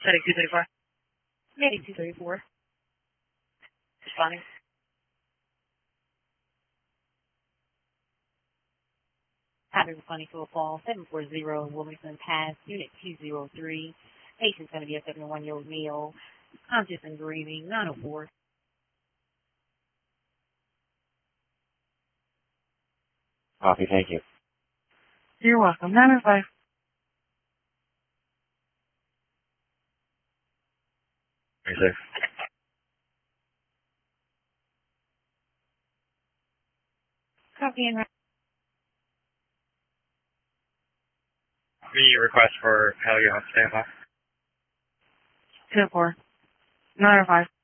Setting 234. Medic 234. Responding. Copy responding to a call 740 Wilmington Pass, Unit 203. Patient's going to be a 71-year-old male, conscious and breathing, 904. Copy, thank you. You're welcome. 905. Very safe. Copy and The request for Helio on standby. 204. 905.